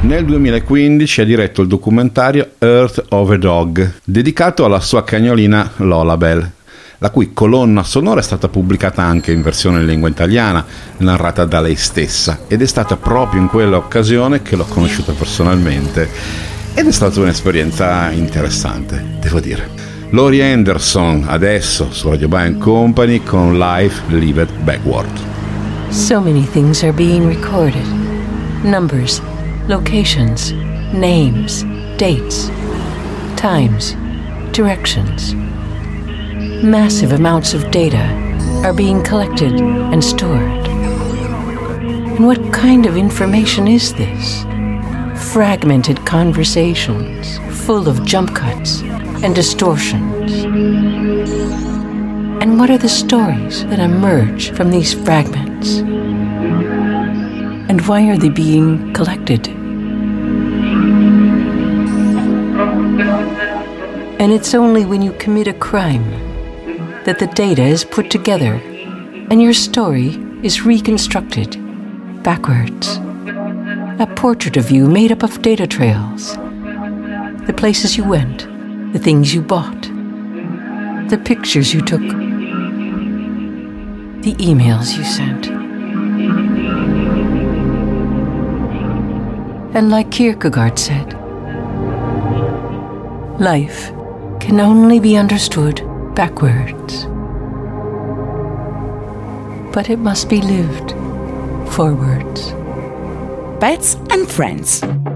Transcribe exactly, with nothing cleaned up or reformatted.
Nel duemilaquindici ha diretto il documentario Earth of a Dog, dedicato alla sua cagnolina Lolabel, la cui colonna sonora è stata pubblicata anche in versione in lingua italiana, narrata da lei stessa, ed è stata proprio in quell'occasione che l'ho conosciuta personalmente, ed è stata un'esperienza interessante, devo dire. Laurie Anderson, adesso su Radio Band Company con Life Lived Backward. So many things are being recorded. Numbers, locations, names, dates, times, directions. Massive amounts of data are being collected and stored. And what kind of information is this? Fragmented conversations full of jump cuts and distortions. And what are the stories that emerge from these fragments? And why are they being collected? And it's only when you commit a crime that the data is put together and your story is reconstructed backwards. A portrait of you made up of data trails. The places you went, the things you bought, the pictures you took, the emails you sent. And like Kierkegaard said, life can only be understood backwards. But it must be lived forwards. Pets and Friends.